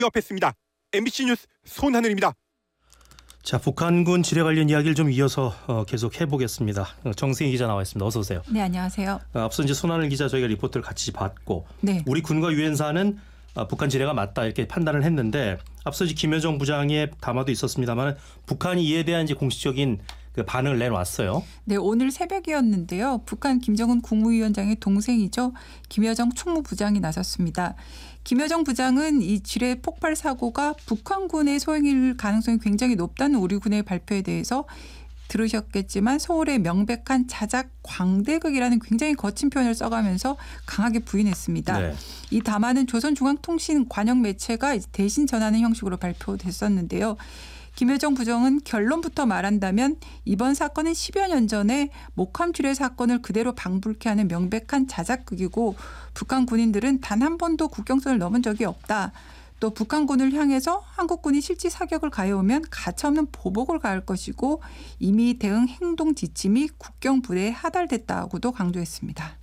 옆에 있습니다. MBC 뉴스 손하늘입니다. 자, 북한군 지뢰 관련 이야기를 좀 이어서 계속 해보겠습니다. 정승희 기자 나와 있습니다. 어서 오세요. 네, 안녕하세요. 앞서 이제 손하늘 기자 저희가 리포트를 같이 받고 네. 우리 군과 유엔사는 북한 지뢰가 맞다 이렇게 판단을 했는데 앞서 이제 김여정 부장의 담화도 있었습니다만 북한이 이에 대한 이제 공식적인 그 반응을 내놓았어요. 네, 오늘 새벽이었는데요. 북한 김정은 국무위원장의 동생이죠. 김여정 총무부장이 나섰습니다. 김여정 부장은 이 지뢰 폭발 사고가 북한군의 소행일 가능성이 굉장히 높다는 우리 군의 발표에 대해서 들으셨겠지만 서울의 명백한 자작 광대극이라는 굉장히 거친 표현을 써가면서 강하게 부인했습니다. 네. 이 담화는 조선중앙통신 관영 매체가 대신 전하는 형식으로 발표됐었는데요. 김여정 부장은 결론부터 말한다면 이번 사건은 10여 년 전에 목함 지뢰 사건을 그대로 방불케 하는 명백한 자작극이고 북한 군인들은 단 한 번도 국경선을 넘은 적이 없다. 또 북한군을 향해서 한국군이 실지 사격을 가해오면 가차없는 보복을 가할 것이고 이미 대응 행동 지침이 국경부대에 하달됐다고도 강조했습니다.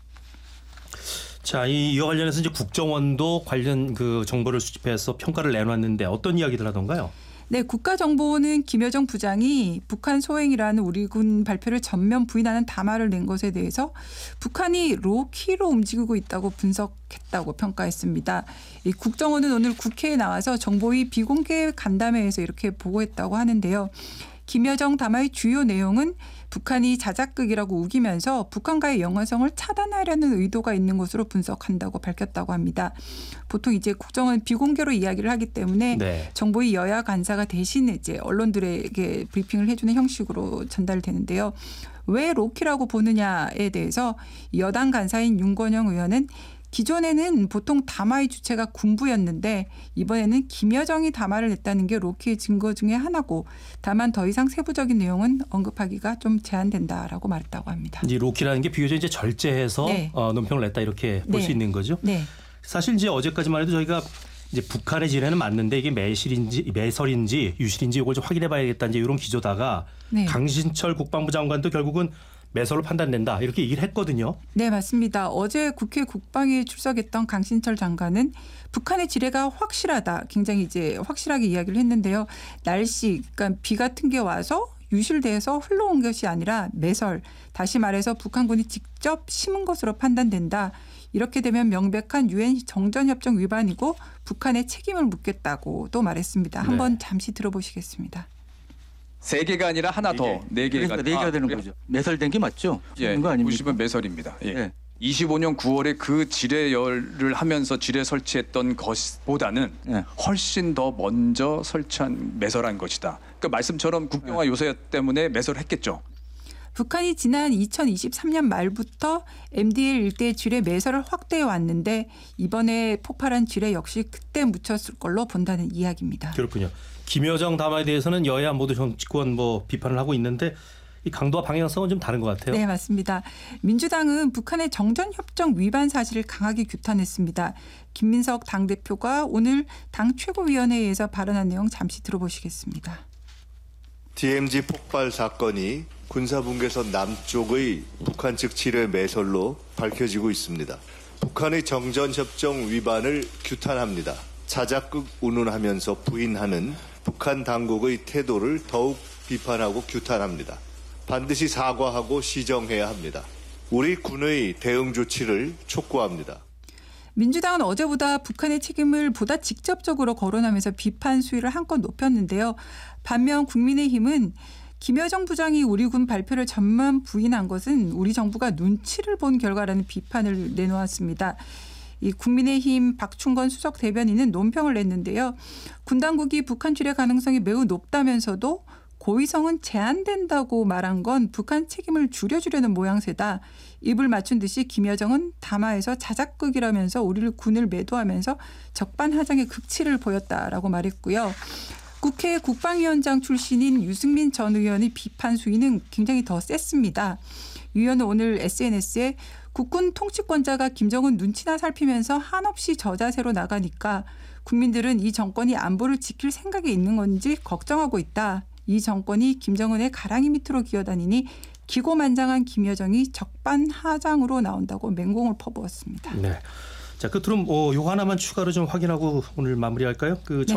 자, 이와 관련해서 이제 국정원도 관련 그 정보를 수집해서 평가를 내놨는데 어떤 이야기들 하던가요? 네, 국가정보원은 김여정 부장이 북한 소행이라는 우리 군 발표를 전면 부인하는 담화를 낸 것에 대해서 북한이 로키로 움직이고 있다고 분석했다고 평가했습니다. 이 국정원은 오늘 국회에 나와서 정보위 비공개 간담회에서 이렇게 보고했다고 하는데요. 김여정 담화의 주요 내용은 북한이 자작극이라고 우기면서 북한과의 영화성을 차단하려는 의도가 있는 것으로 분석한다고 밝혔다고 합니다. 보통 이제 국정원 비공개로 이야기를 하기 때문에 네. 정보위 여야 간사가 대신 이제 언론들에게 브리핑을 해주는 형식으로 전달되는데요. 왜 로키라고 보느냐에 대해서 여당 간사인 윤건영 의원은 기존에는 보통 담화의 주체가 군부였는데 이번에는 김여정이 담화를 냈다는 게 로키의 증거 중에 하나고 다만 더 이상 세부적인 내용은 언급하기가 좀 제한된다라고 말했다고 합니다. 이제 로키라는 게 비교적 이제 절제해서 네. 논평을 냈다 이렇게 볼 수 있는 거죠. 네. 사실 이제 어제까지만 해도 저희가 이제 북한의 지뢰는 맞는데 이게 매설인지 유실인지 이걸 좀 확인해 봐야겠다 이제 이런 기조다가 네. 강신철 국방부 장관도 결국은 매설로 판단된다 이렇게 얘기를 했거든요. 네, 맞습니다. 어제 국회 국방위에 출석했던 강신철 장관은 북한의 지뢰가 확실하다. 굉장히 이제 확실하게 이야기를 했는데요. 날씨, 그러니까 비 같은 게 와서 유실돼서 흘러온 것이 아니라 매설. 다시 말해서 북한군이 직접 심은 것으로 판단된다. 이렇게 되면 명백한 유엔 정전협정 위반이고 북한의 책임을 묻겠다고도 말했습니다. 한번 네. 잠시 들어보시겠습니다. 3개가 아니라 하나 더 4개가 4개가 되는 거죠. 매설된 게 맞죠? 예, 거 아닙니까? 보시면 매설입니다. 예. 네. 25년 9월에 그 지뢰열을 하면서 지뢰 설치했던 것보다는 네. 훨씬 더 먼저 설치한 매설한 것이다. 그러니까 말씀처럼 국경화 요새 때문에 매설했겠죠. 북한이 지난 2023년 말부터 MDL 일대 지뢰 매설을 확대해 왔는데 이번에 폭발한 지뢰 역시 그때 묻혔을 걸로 본다는 이야기입니다. 그렇군요. 김여정 담화에 대해서는 여야 모두 정치권 비판을 하고 있는데 이 강도와 방향성은 좀 다른 것 같아요. 네, 맞습니다. 민주당은 북한의 정전협정 위반 사실을 강하게 규탄했습니다. 김민석 당대표가 오늘 당 최고위원회에서 발언한 내용 잠시 들어보시겠습니다. DMZ 폭발 사건이 군사분계선 남쪽의 북한 측 지뢰 매설로 밝혀지고 있습니다. 북한의 정전협정 위반을 규탄합니다. 자작극 운운하면서 부인하는 북한 당국의 태도를 더욱 비판하고 규탄합니다. 반드시 사과하고 시정해야 합니다. 우리 군의 대응 조치를 촉구합니다. 민주당은 어제보다 북한의 책임을 보다 직접적으로 거론하면서 비판 수위를 한껏 높였는데요. 반면 국민의힘은 김여정 부장이 우리 군 발표를 전면 부인한 것은 우리 정부가 눈치를 본 결과라는 비판을 내놓았습니다. 이 국민의힘 박충건 수석 대변인은 논평을 냈는데요. 군 당국이 북한 지뢰 가능성이 매우 높다면서도 고의성은 제한된다고 말한 건 북한 책임을 줄여주려는 모양새다. 입을 맞춘 듯이 김여정은 담화에서 자작극이라면서 우리를 군을 매도하면서 적반하장의 극치를 보였다라고 말했고요. 국회 국방위원장 출신인 유승민 전 의원의 비판 수위는 굉장히 더 셌습니다. 유 의원은 오늘 SNS에 국군 통치권자가 김정은 눈치나 살피면서 한없이 저자세로 나가니까 국민들은 이 정권이 안보를 지킬 생각이 있는 건지 걱정하고 있다. 이 정권이 김정은의 가랑이 밑으로 기어다니니 기고만장한 김여정이 적반하장으로 나온다고 맹공을 퍼부었습니다. 네. 자, 끝으로 요거 하나만 추가로 좀 확인하고 오늘 마무리할까요?